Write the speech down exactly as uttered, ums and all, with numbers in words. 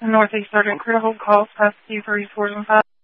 Northeast Sergeant Crew to hold calls past two, three, four, and five.